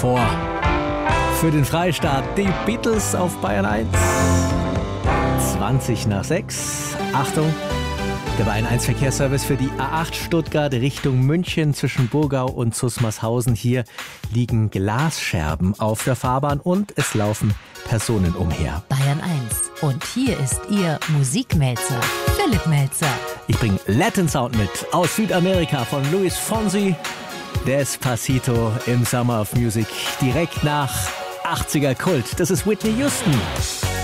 vor. Für den Freistaat die Beatles auf Bayern 1. 20 nach 6. Achtung, der Bayern 1 Verkehrsservice für die A8 Stuttgart Richtung München zwischen Burgau und Zusmarshausen. Hier liegen Glasscherben auf der Fahrbahn und es laufen Personen umher. Bayern 1. Und hier ist Ihr Musikmelzer, Philipp Melzer. Ich bringe Latin Sound mit aus Südamerika von Luis Fonsi. Despacito im Summer of Music. Direkt nach 80er Kult. Das ist Whitney Houston.